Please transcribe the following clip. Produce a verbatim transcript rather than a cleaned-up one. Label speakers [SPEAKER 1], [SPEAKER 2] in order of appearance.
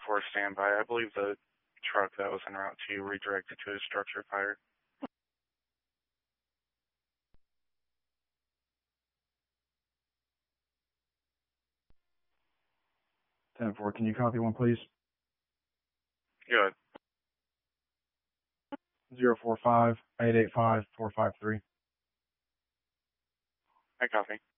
[SPEAKER 1] for standby. I believe the truck that was en route to you redirected to a structure fire.
[SPEAKER 2] ten four, can you copy one, please?
[SPEAKER 1] Good.
[SPEAKER 2] zero four five, eight eight five, four five three.
[SPEAKER 1] I copy.